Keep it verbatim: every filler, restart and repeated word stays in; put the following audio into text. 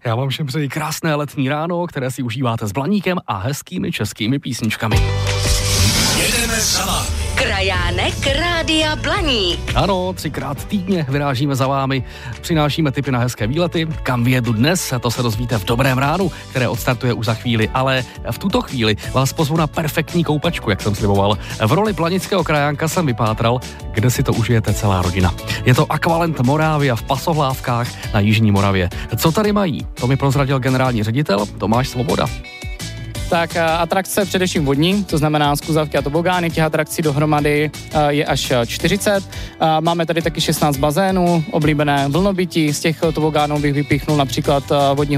Já vám všem přeji krásné letní ráno, které si užíváte s Blaníkem a hezkými českými písničkami. Jedeme za vámi. Krajánek Rádia Blaník. Ano, třikrát týdně vyrážíme za vámi, přinášíme tipy na hezké výlety. Kam vyjedu dnes, to se dozvíte v Dobrém ránu, které odstartuje už za chvíli, ale v tuto chvíli vás pozvu na perfektní koupačku, jak jsem sliboval. V roli blanického krajánka jsem vypátral, kde si to užijete celá rodina. Je to Aqualand Moravia v Pasohlávkách na Jižní Moravě. Co tady mají? To mi prozradil generální ředitel Tomáš Svoboda. Tak atrakce především vodní, to znamená skluzavky a tobogány, těch atrakcí dohromady je až čtyřicet. Máme tady taky šestnáct bazénů, oblíbené vlnobytí, z těch tobogánů bych vypíchnul například vodní